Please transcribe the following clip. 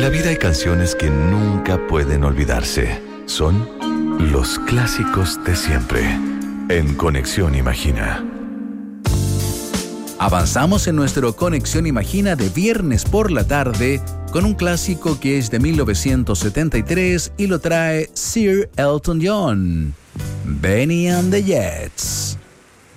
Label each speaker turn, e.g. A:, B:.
A: la vida hay canciones que nunca pueden olvidarse. Son los clásicos de siempre. En Conexión Imagina.
B: Avanzamos en nuestro Conexión Imagina de viernes por la tarde con un clásico que es de 1973 y lo trae Sir Elton John, Benny and the Jets.